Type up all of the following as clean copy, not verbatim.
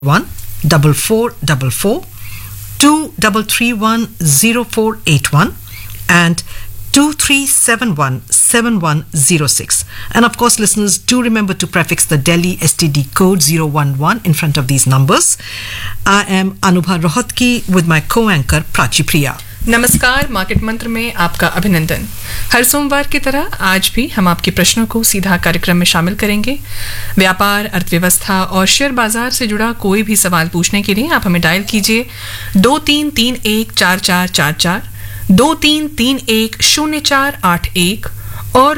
14444 2331 and 23717106. And of course, listeners, do remember to prefix the Delhi STD code 011 in front of these numbers. I am Anubha Rohatgi with my co-anchor Prachi Priya. नमस्कार, market मंत्र में आपका अभिनंदन। हर सोमवार की तरह आज भी हम आपके प्रश्नों को सीधा कार्यक्रम में शामिल करेंगे। व्यापार, अर्थव्यवस्था और शेयर बाजार से जुड़ा कोई भी सवाल पूछने के लिए आप हमें डायल कीजिए 23314444, 23310481 और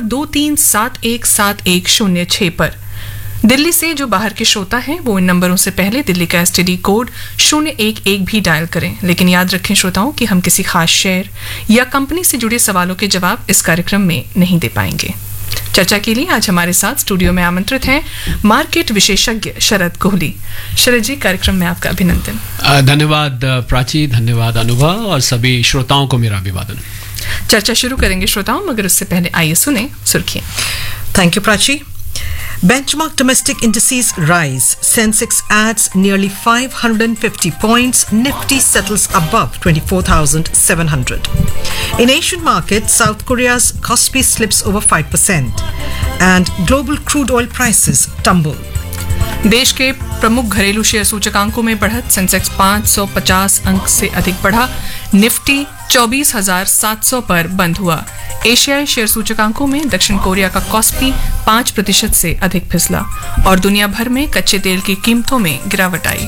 23717106 पर। दिल्ली से जो बाहर के श्रोता हैं वो इन नंबरों से पहले दिल्ली का एसटीडी कोड 011 भी डायल करें। लेकिन याद रखें श्रोताओं कि हम किसी खास शेयर या कंपनी से जुड़े सवालों के जवाब इस कार्यक्रम में नहीं दे पाएंगे। चर्चा के लिए आज हमारे साथ स्टूडियो में आमंत्रित हैं मार्केट विशेषज्ञ शरद कोहली। शरद जी, कार्यक्रम में आपका अभिनंदन। धन्यवाद प्राची, धन्यवाद अनुभव और सभी श्रोताओं को मेरा अभिवादन। चर्चा शुरू करेंगे श्रोताओं, मगर उससे पहले आइए सुने सुर्खियां। Thank you, Prachi. Benchmark domestic indices rise. Sensex adds nearly 550 points. Nifty settles above 24,700. In Asian markets, South Korea's Kospi slips over 5%. And global crude oil prices tumble. देश के प्रमुख घरेलू शेयर सूचकांकों में बढ़त। सेंसेक्स 550 अंक से अधिक बढ़ा। निफ्टी 24,700 पर बंद हुआ। एशियाई शेयर सूचकांकों में दक्षिण कोरिया का कॉस्पी 5% से अधिक फिसला और दुनिया भर में कच्चे तेल की कीमतों में गिरावट आई।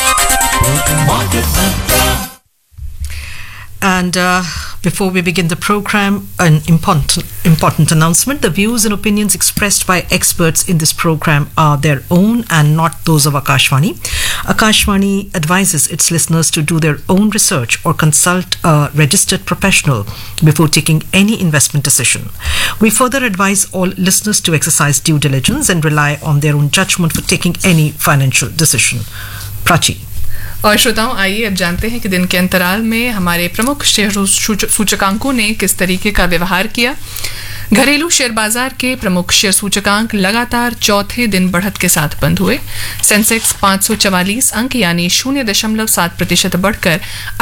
And before we begin the program, an important announcement. The views and opinions expressed by experts in this program are their own and not those of Akashvani. Akashvani advises its listeners to do their own research or consult a registered professional before taking any investment decision. We further advise all listeners to exercise due diligence and rely on their own judgment for taking any financial decision. Prachi. और श्रोताओं, आइए अब जानते हैं कि दिन के अंतराल में हमारे प्रमुख शेयर सूचकांकों ने किस तरीके का व्यवहार किया। घरेलू शेयर बाजार के प्रमुख शेयर सूचकांक लगातार चौथे दिन बढ़त के साथ बंद हुए। सेंसेक्स 544 अंक यानी 0.7% बढ़कर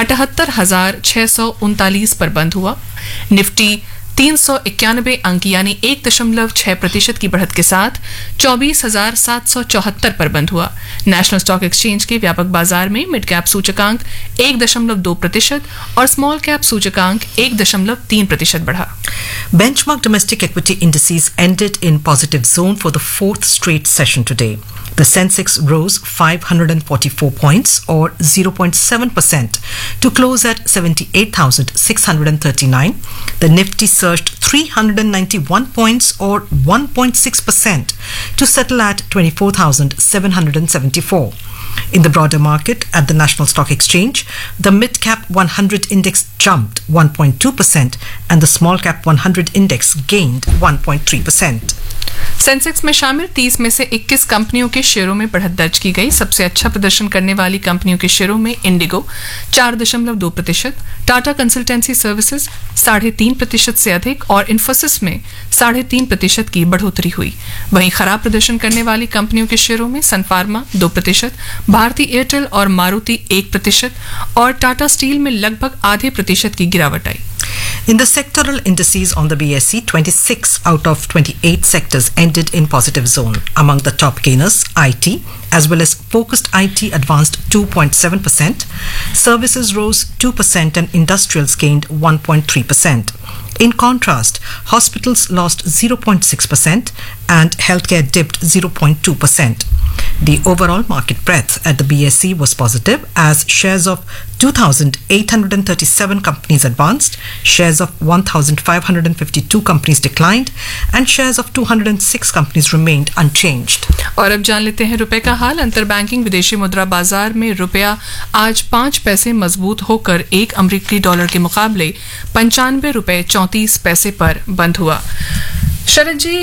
78,639 पर बंद हुआ। निफ्टी 391 अंक यानी 1.6% की बढ़त के साथ 24,774 पर बंद हुआ। नेशनल स्टॉक एक्सचेंज के व्यापक बाजार में मिड कैप सूचकांक 1.2% और स्मॉल कैप सूचकांक 1.3% बढ़ा। Benchmark domestic equity indices ended in positive zone for the fourth straight session today. The Sensex rose 544 points or 0.7% to close at 78,639. The Nifty surged 391 points or 1.6% to settle at 24,774. In the broader market at the National Stock Exchange, the mid-cap 100 index jumped 1.2% and the small-cap 100 index gained 1.3%. Sensex में शामिल 30 में से 21 कंपनियों के शेयरों में बढ़त दर्ज की गई। सबसे अच्छा प्रदर्शन करने वाली कंपनियों के शेयरों में इंडिगो 4.2%, टाटा कंसल्टेंसी सर्विसेज 3.5% से अधिक और इन्फोसिस में 3.5% की बढ़ोतरी हुई। वहीं खराब प्रदर्शन करने वाली कंपनियों के शेयरों में सन फार्मा 2%, भारती एयरटेल और मारुति 1% और टाटा स्टील में लगभग 0.5% की गिरावट आई। In the sectoral indices on the BSE, 26 out of 28 sectors ended in positive zone. Among the top gainers, IT, as well as focused IT advanced 2.7%, services rose 2% and industrials gained 1.3%. In contrast, hospitals lost 0.6% and healthcare dipped 0.2%. The overall market breadth at the BSE was positive as shares of 2,837 companies advanced, shares of 1,552 companies declined, and shares of 206 companies remained unchanged. और अब जान लेते हैं रुपए का हाल। अंतर banking विदेशी मुद्रा बाजार में रुपया आज 5 पैसे मजबूत होकर 1 अमेरिकी डॉलर के मुकाबले 95 रुपए 34 पैसे पर बंद हुआ। शरद जी,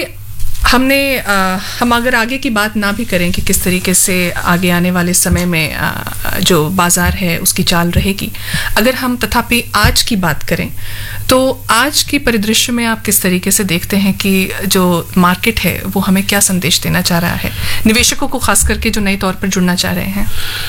हम अगर आगे की बात ना भी करें कि किस तरीके से आगे आने वाले समय में जो बाजार है उसकी चाल रहेगी। अगर हम तथापि आज की बात करें तो आज के परिदृश्य में आप किस तरीके से देखते हैं कि जो मार्केट है वो हमें क्या संदेश देना चाह रहा है, निवेशकों को खास करके जो नए तौर पर जुड़ना चाह रहे हैं?